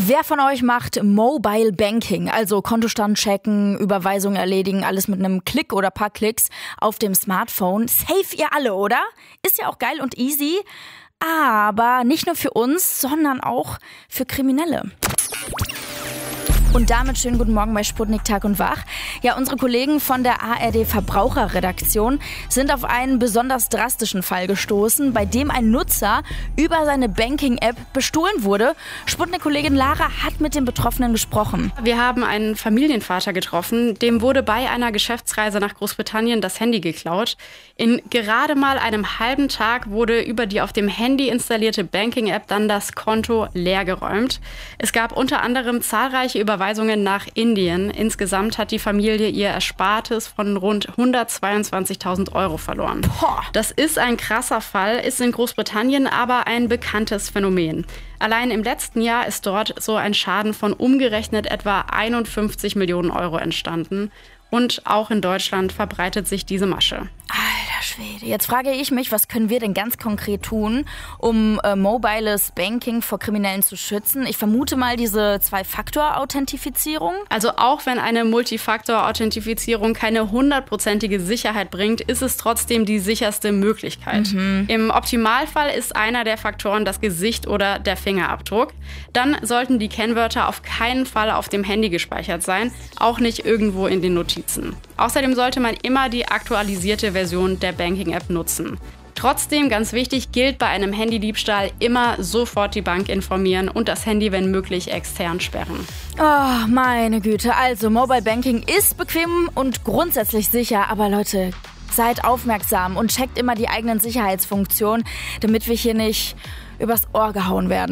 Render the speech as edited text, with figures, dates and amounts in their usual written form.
Wer von euch macht Mobile Banking, also Kontostand checken, Überweisungen erledigen, alles mit einem Klick oder paar Klicks auf dem Smartphone? Safe ihr alle, oder? Ist ja auch geil und easy, aber nicht nur für uns, sondern auch für Kriminelle. Und damit schönen guten Morgen bei Sputnik Tag und Wach. Ja, unsere Kollegen von der ARD Verbraucherredaktion sind auf einen besonders drastischen Fall gestoßen, bei dem ein Nutzer über seine Banking-App bestohlen wurde. Sputnik-Kollegin Lara hat mit dem Betroffenen gesprochen. Wir haben einen Familienvater getroffen, dem wurde bei einer Geschäftsreise nach Großbritannien das Handy geklaut. In gerade mal einem halben Tag wurde über die auf dem Handy installierte Banking-App dann das Konto leergeräumt. Es gab unter anderem zahlreiche Überweisungen nach Indien. Insgesamt hat die Familie ihr Erspartes von rund 122.000 € verloren. Das ist ein krasser Fall, ist in Großbritannien aber ein bekanntes Phänomen. Allein im letzten Jahr ist dort so ein Schaden von umgerechnet etwa 51 Millionen € entstanden. Und auch in Deutschland verbreitet sich diese Masche. Alter Schwede. Jetzt frage ich mich, was können wir denn ganz konkret tun, um mobiles Banking vor Kriminellen zu schützen? Ich vermute mal diese Zwei-Faktor-Authentifizierung. Also auch wenn eine Multifaktor-Authentifizierung keine 100%ige Sicherheit bringt, ist es trotzdem die sicherste Möglichkeit. Im Optimalfall ist einer der Faktoren das Gesicht oder der Fingerabdruck. Dann sollten die Kennwörter auf keinen Fall auf dem Handy gespeichert sein, auch nicht irgendwo in den Notizen. Außerdem sollte man immer die aktualisierte Version der Banking-App nutzen. Trotzdem, ganz wichtig, gilt bei einem Handydiebstahl immer sofort die Bank informieren und das Handy, wenn möglich, extern sperren. Oh, meine Güte. Also, Mobile Banking ist bequem und grundsätzlich sicher, aber Leute, seid aufmerksam und checkt immer die eigenen Sicherheitsfunktionen, damit wir hier nicht übers Ohr gehauen werden.